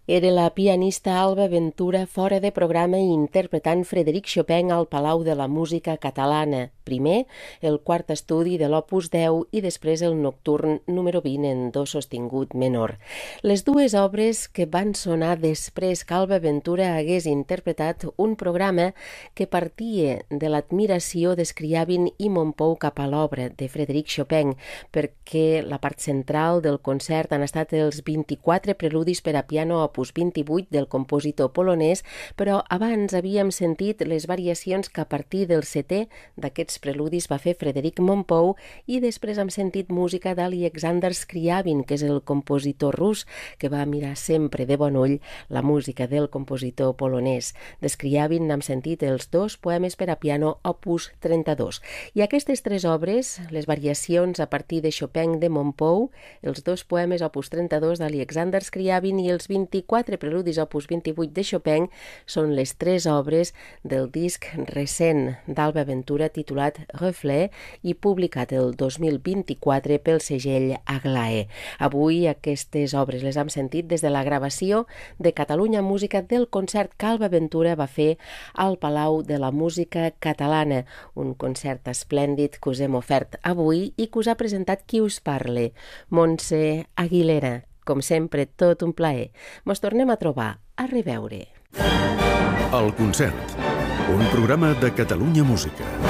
Era la pianista Alba Ventura fora de programa i interpretant Frédéric Chopin al Palau de la Música Catalana. Primer, el quart estudi de l'Opus 10 i després el nocturn número 20 en do sostingut menor. Les dues obres que van sonar després que Alba Ventura hagués interpretat un programa que partia de l'admiració d'Scriabin i Montpou cap a l'obra de Frédéric Chopin, perquè la part central del concert han estat els 24 preludis per a piano opus 28 del compositor polonès, però abans havíem sentit les variacions que a partir del setè d'aquests preludis va fer Frédéric Montpou i després hem sentit música d'Alexander Scriabin, que és el compositor rus que va mirar sempre de bon ull la música del compositor polonès. De Scriabin n'hem sentit els dos poemes per a piano opus 32. I aquestes tres obres, les variacions a partir de Chopin de Montpou, els dos poemes opus 32 d'Alexander Scriabin i els 24 preludis opus 28 de Chopin, són les tres obres del disc recent d'Alba Ventura titulat Reflet i publicat el 2024 pel segell Aglaé. Avui aquestes obres les hem sentit des de la gravació de Catalunya Música del concert que Alba Ventura va fer al Palau de la Música Catalana, un concert esplèndid que us hem ofert avui i que us ha presentat qui us parla, Montse Aguilera. Com sempre, tot un plaer. Mos tornem a trobar. A reveure. El concert. Un programa de Catalunya Música.